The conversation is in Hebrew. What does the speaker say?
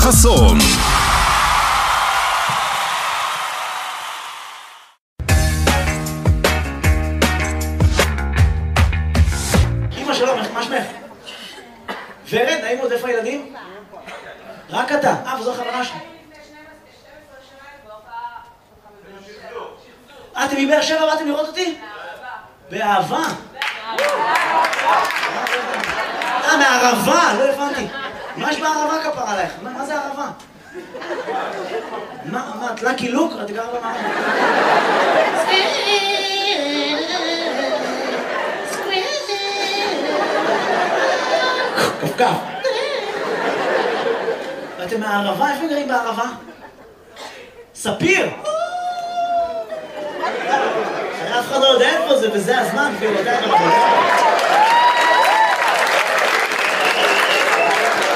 חסון. אמא שלום, מה שמך? ורד, נעים עוד, איפה הילדים? רק אתה. וזו חברה שלי. אתם מבאר שבע באתם לראות אותי? באהבה. מהערבה, לא הבנתי. מה יש בערבה כפר עלייך? מה זה ערבה? מה, את לקי לוק? את גרה במערבה. כפכף. ואתם מהערבה? איפה גרים בערבה? ספיר! אף אחד לא יודע איפה זה, וזה הזמן, כאילו, אתה יודע.